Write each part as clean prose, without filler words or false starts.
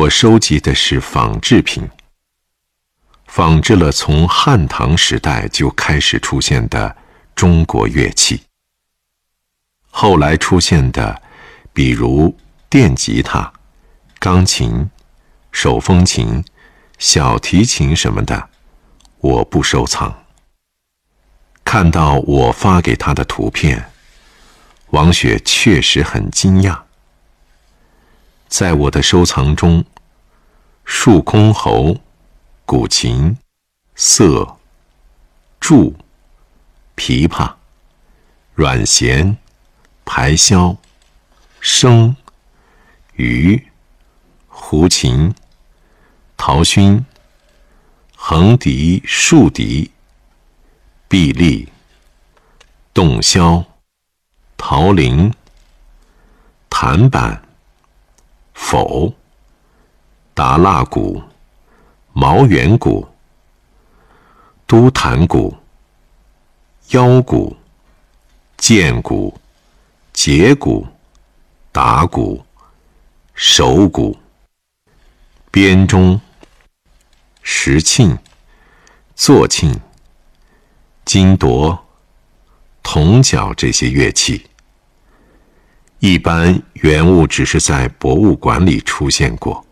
我收集的是仿制品，仿制了从汉唐时代就开始出现的中国乐器。后来出现的，比如电吉他、钢琴、手风琴、小提琴什么的，我不收藏。看到我发给他的图片，王雪确实很惊讶。在我的收藏中，竖箜篌、古琴、瑟、柱、琵琶、阮弦、排箫、笙、竽、胡琴、陶埙、横笛、竖笛、筚立、洞箫、陶铃、弹板、否、打蜡鼓、毛圆鼓、都弹鼓、腰鼓、剑鼓、节鼓、打鼓、手鼓、编钟、石磬、座磬、金铎、铜角这些乐器，一般原物只是在博物馆里出现过。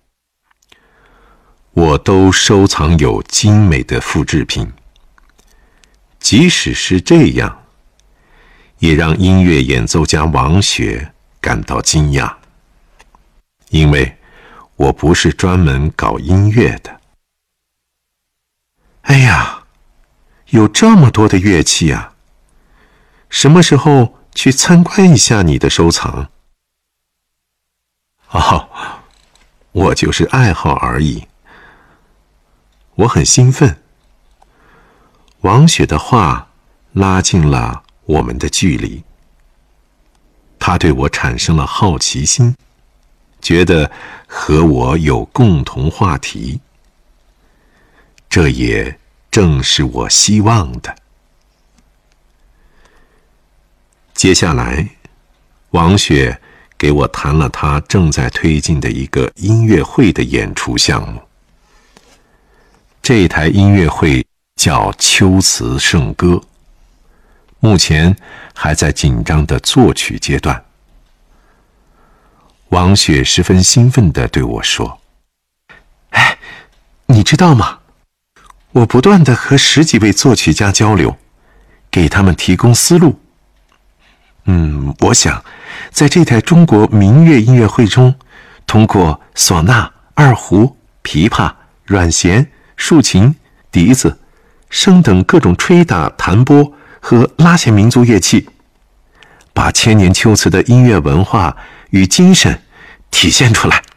我都收藏有精美的复制品，即使是这样，也让音乐演奏家王雪感到惊讶，因为我不是专门搞音乐的。哎呀，有这么多的乐器啊！什么时候去参观一下你的收藏？哦，我就是爱好而已。我很兴奋。王雪的话拉近了我们的距离，她对我产生了好奇心，觉得和我有共同话题。这也正是我希望的。接下来，王雪给我谈了她正在推进的一个音乐会的演出项目。这台音乐会叫秋词圣歌，目前还在紧张的作曲阶段。王雪十分兴奋地对我说：“哎，你知道吗？我不断地和10几位作曲家交流，给他们提供思路。我想在这台中国民乐音乐会中，通过唢呐、二胡、琵琶、阮弦、竖琴、笛子、笙等各种吹打、弹拨和拉弦民族乐器，把千年秋词的音乐文化与精神体现出来。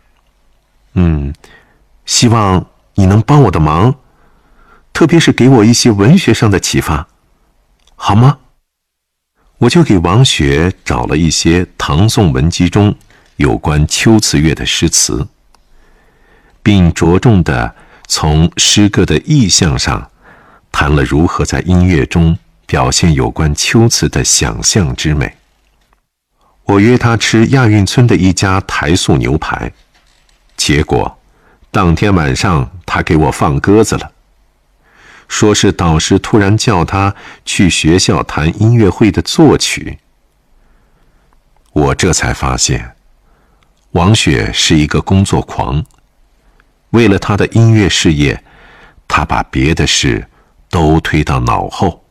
希望你能帮我的忙，特别是给我一些文学上的启发，好吗？”我就给王雪找了一些唐宋文集中有关秋词乐的诗词，并着重地从诗歌的意象上谈了如何在音乐中表现有关秋词的想象之美。我约他吃亚运村的一家台塑牛排，结果当天晚上他给我放鸽子了，说是导师突然叫他去学校弹音乐会的作曲。我这才发现，王雪是一个工作狂，为了他的音乐事业，他把别的事都推到脑后。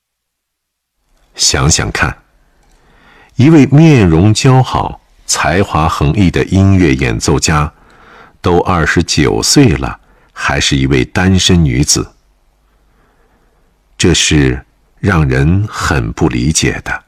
想想看，一位面容姣好、才华横溢的音乐演奏家，都29岁了，还是一位单身女子。这是让人很不理解的。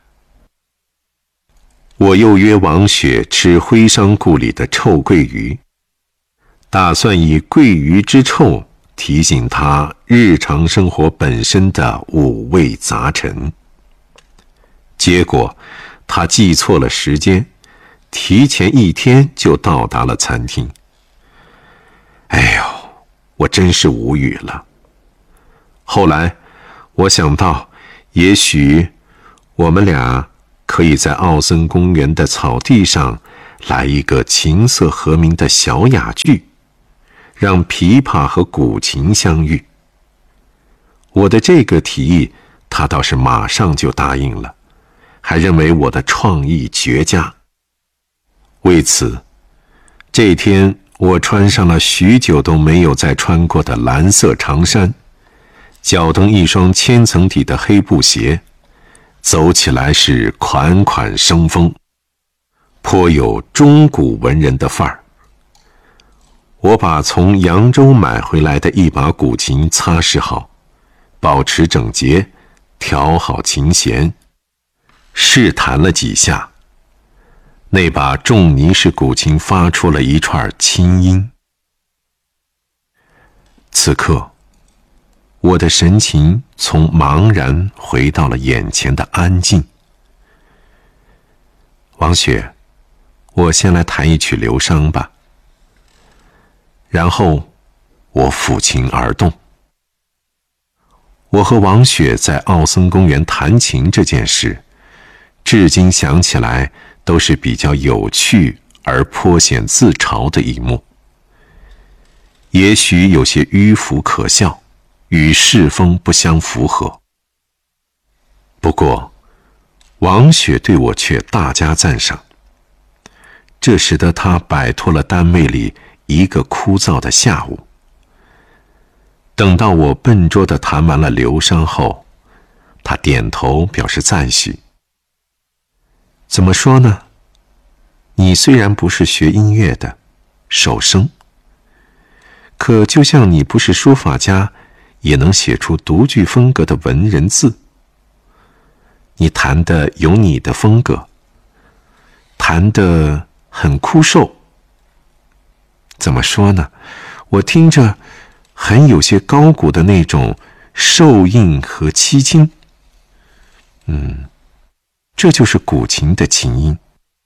我又约王雪吃徽商故里的臭鳜鱼，打算以鳜鱼之臭提醒她日常生活本身的五味杂陈。结果她记错了时间，提前1天就到达了餐厅。哎呦，我真是无语了。后来我想到，也许我们俩可以在奥森公园的草地上来一个琴瑟和鸣的小雅剧，让琵琶和古琴相遇。我的这个提议，他倒是马上就答应了，还认为我的创意绝佳。为此，这天我穿上了许久都没有再穿过的蓝色长衫，脚蹬一双千层底的黑布鞋，走起来是款款生风，颇有中古文人的范儿。我把从扬州买回来的一把古琴擦拭好，保持整洁，调好琴弦，试弹了几下，那把重泥式古琴发出了一串清音。此刻，我的神情从茫然回到了眼前的安静。王雪，我先来弹一曲《流觞》吧。然后，我抚琴而动。我和王雪在奥森公园弹琴这件事，至今想起来都是比较有趣而颇显自嘲的一幕。也许有些迂腐可笑，与世风不相符合。不过，王雪对我却大加赞赏，这使得她摆脱了单位里一个枯燥的下午。等到我笨拙地弹完了《流觞》后，她点头表示赞许。怎么说呢？你虽然不是学音乐的，手生，可就像你不是书法家，也能写出独具风格的文人字。你弹的有你的风格，弹得很枯瘦。怎么说呢？我听着很有些高古的那种瘦硬和凄清。这就是古琴的琴音。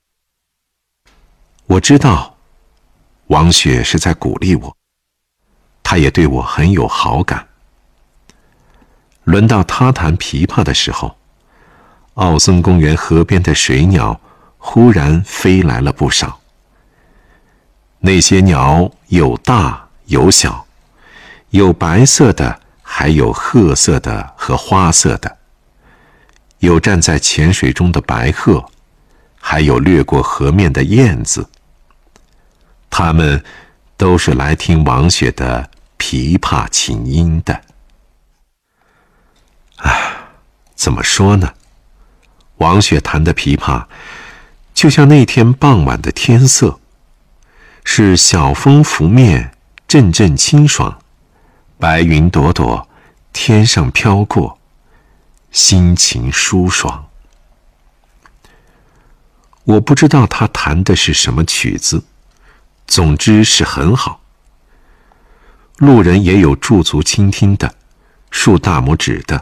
我知道王雪是在鼓励我，她也对我很有好感。轮到她弹琵琶的时候，奥森公园河边的水鸟忽然飞来了不少。那些鸟有大有小，有白色的，还有褐色的和花色的，有站在浅水中的白鹤，还有掠过河面的燕子。它们都是来听王雪的琵琶琴音的。怎么说呢？王雪弹的琵琶，就像那天傍晚的天色，是小风拂面，阵阵清爽，白云朵朵，天上飘过，心情舒爽。我不知道他弹的是什么曲子，总之是很好。路人也有驻足倾听的，竖大拇指的，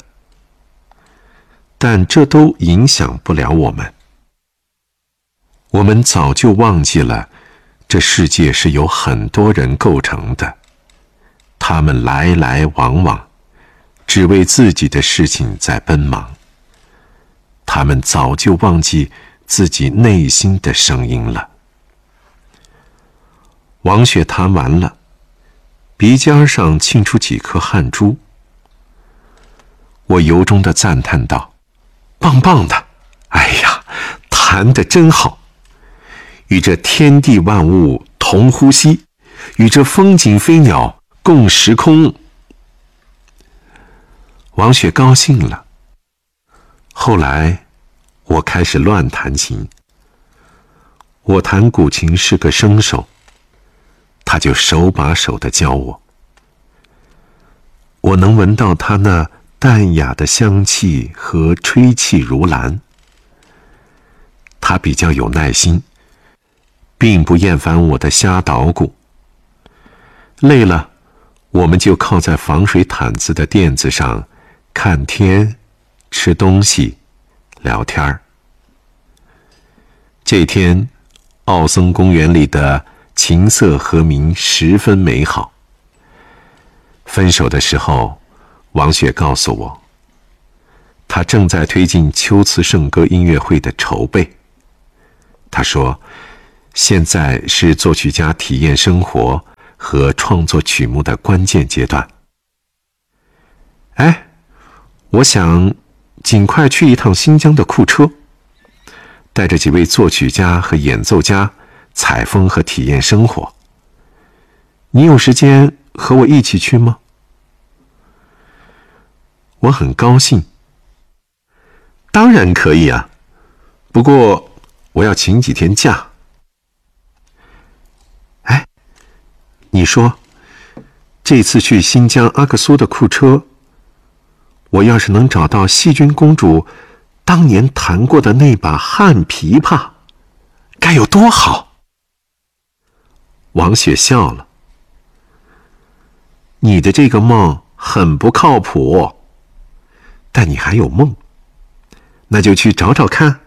但这都影响不了我们。我们早就忘记了，这世界是由很多人构成的，他们来来往往，只为自己的事情在奔忙。他们早就忘记自己内心的声音了。王雪弹完了，鼻尖上沁出几颗汗珠。我由衷地赞叹道：棒棒的，哎呀，弹得真好，与这天地万物同呼吸，与这风景飞鸟共时空。王雪高兴了。后来我开始乱弹琴。我弹古琴是个生手，他就手把手地教我。我能闻到他那淡雅的香气和吹气如兰。他比较有耐心，并不厌烦我的瞎捣鼓。累了，我们就靠在防水毯子的垫子上看天、吃东西、聊天儿。这天，奥森公园里的琴瑟和鸣十分美好。分手的时候，王雪告诉我，她正在推进秋瓷圣歌音乐会的筹备。她说， 现在是作曲家体验生活和创作曲目的关键阶段。哎，我想尽快去一趟新疆的库车，带着几位作曲家和演奏家采风和体验生活。你有时间和我一起去吗？我很高兴。当然可以啊，不过我要请几天假。哎，你说，这次去新疆阿克苏的库车，我要是能找到细菌公主当年弹过的那把汉琵琶，该有多好！王雪笑了。你的这个梦很不靠谱，但你还有梦，那就去找找看。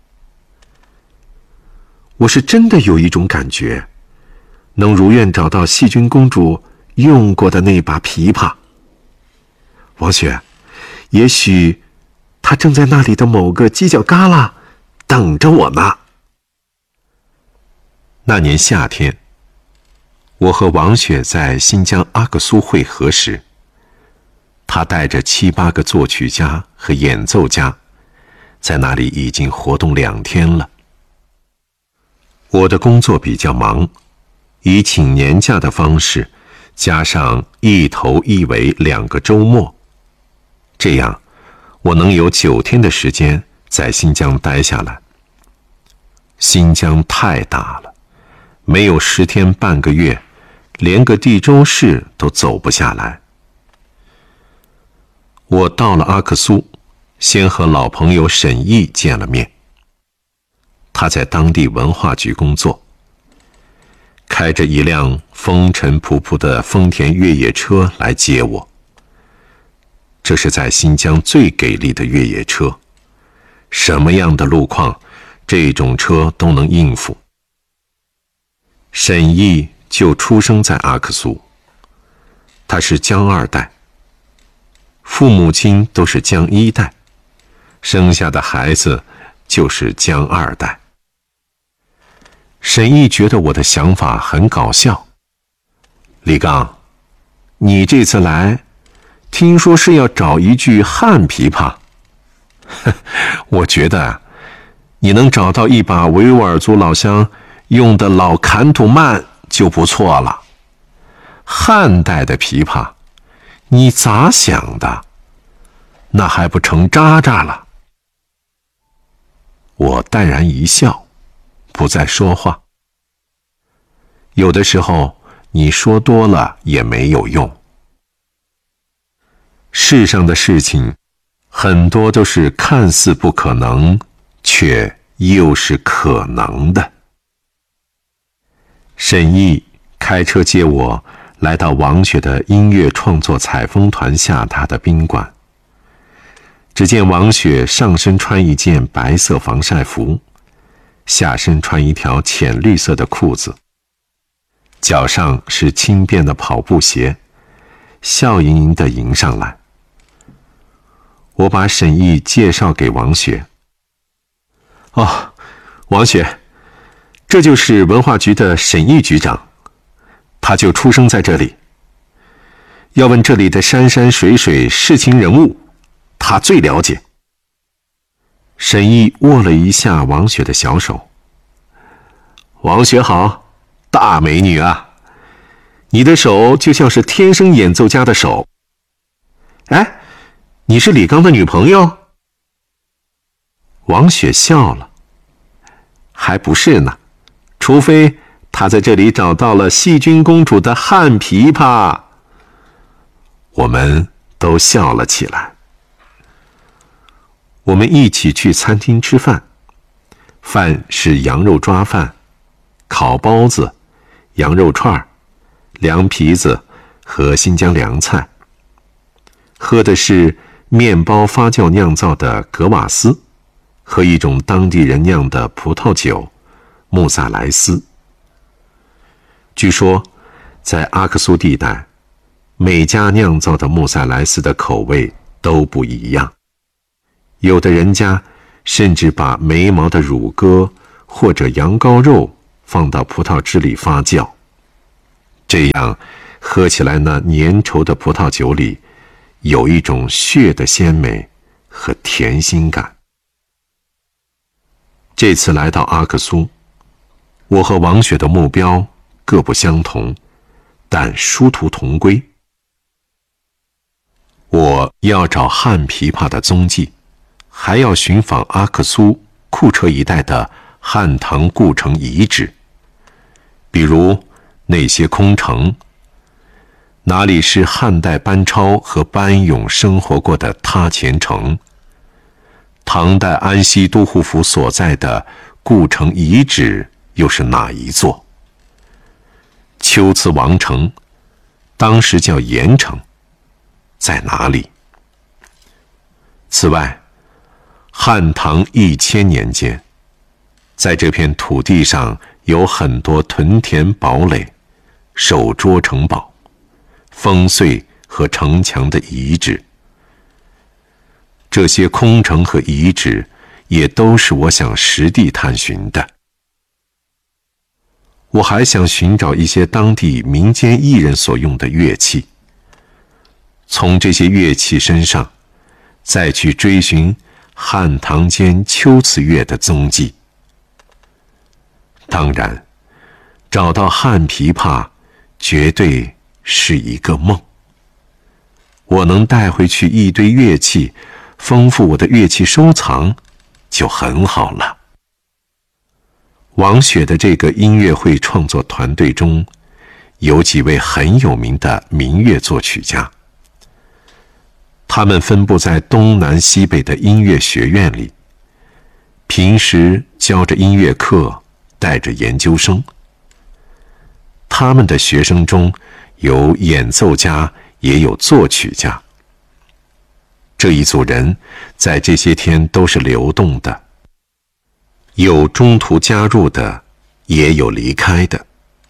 我是真的有一种感觉，能如愿找到细菌公主用过的那把琵琶。王雪，也许她正在那里的某个犄角旮旯等着我呢。那年夏天，我和王雪在新疆阿克苏会合时，她带着7、8个作曲家和演奏家，在那里已经活动2天了。我的工作比较忙，以请年假的方式，加上一头一尾2个周末，这样我能有9天的时间在新疆待下来。新疆太大了，没有10天半个月，连个地州市都走不下来。我到了阿克苏，先和老朋友沈毅见了面。他在当地文化局工作，开着一辆风尘仆仆的丰田越野车来接我。这是在新疆最给力的越野车，什么样的路况，这种车都能应付。沈毅就出生在阿克苏，他是江2代，父母亲都是江1代，生下的孩子就是江2代。沈毅觉得我的想法很搞笑。李刚，你这次来，听说是要找一具汉琵琶。我觉得你能找到一把维吾尔族老乡用的老坎土曼就不错了。汉代的琵琶，你咋想的？那还不成渣渣了？我淡然一笑，不再说话。有的时候你说多了也没有用。世上的事情很多都是看似不可能，却又是可能的。沈毅开车接我来到王雪的音乐创作采风团下榻的宾馆。只见王雪上身穿一件白色防晒服，下身穿一条浅绿色的裤子，脚上是轻便的跑步鞋，笑盈盈地迎上来。我把沈毅介绍给王雪。哦，王雪，这就是文化局的沈毅局长，他就出生在这里。要问这里的山山水水、事情人物，他最了解。沈毅握了一下王雪的小手。王雪好，大美女啊，你的手就像是天生演奏家的手。哎，你是李刚的女朋友？王雪笑了。还不是呢，除非他在这里找到了细菌公主的汉琵琶。我们都笑了起来。我们一起去餐厅吃饭，饭是羊肉抓饭、烤包子、羊肉串、凉皮子和新疆凉菜。喝的是面包发酵酿造的格瓦斯和一种当地人酿的葡萄酒穆萨莱斯。据说在阿克苏地带，每家酿造的穆萨莱斯的口味都不一样，有的人家甚至把眉毛的乳鸽或者羊羔肉放到葡萄汁里发酵，这样喝起来那粘稠的葡萄酒里有一种血的鲜美和甜心感。这次来到阿克苏，我和王雪的目标各不相同，但殊途同归。我要找汉琵琶的踪迹，还要寻访阿克苏、库车一带的汉唐故城遗址，比如那些空城，哪里是汉代班超和班勇生活过的他前城，唐代安西都护府所在的故城遗址又是哪一座？龟兹王城，当时叫盐城，在哪里？此外，汉唐1000年间，在这片土地上有很多屯田堡垒、守拙城堡、烽燧和城墙的遗址。这些空城和遗址也都是我想实地探寻的。我还想寻找一些当地民间艺人所用的乐器，从这些乐器身上再去追寻汉唐间秋瓷乐的踪迹。当然，找到汉琵琶绝对是一个梦。我能带回去一堆乐器，丰富我的乐器收藏，就很好了。王雪的这个音乐会创作团队中，有几位很有名的民乐作曲家，他们分布在东南西北的音乐学院里，平时教着音乐课，带着研究生。他们的学生中有演奏家，也有作曲家。这一组人在这些天都是流动的，有中途加入的，也有离开的。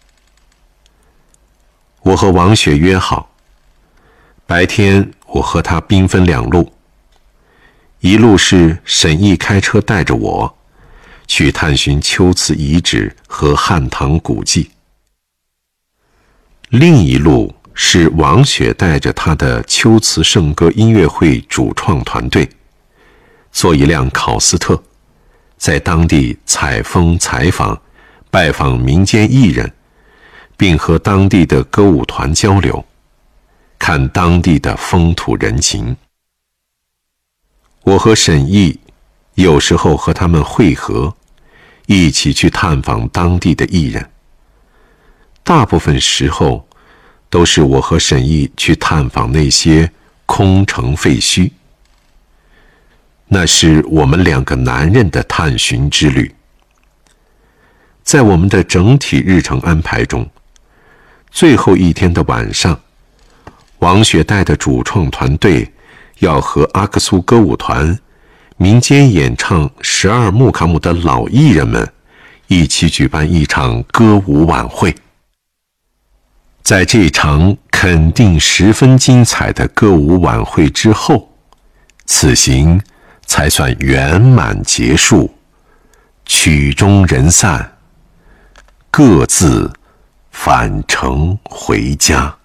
我和王雪约好，白天我和她兵分两路，一路是沈毅开车带着我去探寻秋瓷遗址和汉唐古迹，另一路是王雪带着她的秋瓷圣歌音乐会主创团队，坐一辆考斯特，在当地采风采访，拜访民间艺人，并和当地的歌舞团交流，看当地的风土人情。我和沈毅有时候和他们会合，一起去探访当地的艺人。大部分时候都是我和沈毅去探访那些空城废墟，那是我们两个男人的探寻之旅。在我们的整体日程安排中，最后一天的晚上，王雪带的主创团队要和阿克苏歌舞团、民间演唱12木卡姆的老艺人们一起举办一场歌舞晚会。在这场肯定十分精彩的歌舞晚会之后，此行才算圆满结束，曲终人散，各自返程回家。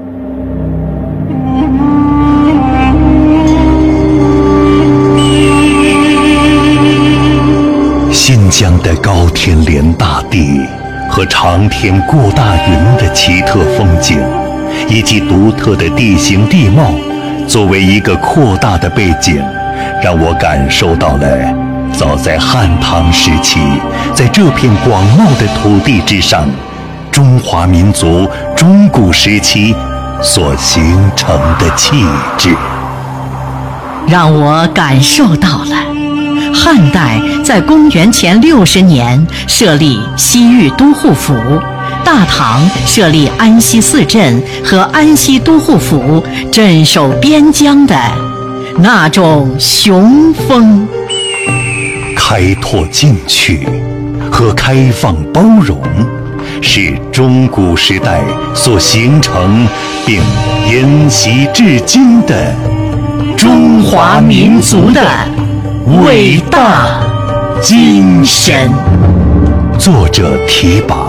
新疆的高天连大地和长天过大云的奇特风景，以及独特的地形地貌，作为一个扩大的背景，让我感受到了早在汉唐时期，在这片广袤的土地之上，中华民族中古时期所形成的气质， 让我感受到了汉代在公元前60年设立西域都护府，大唐设立安西四镇和安西都护府，镇守边疆的那种雄风。 开拓进取和开放包容，是中古时代所形成并沿袭至今的中华民族的伟大精神。 作者题跋。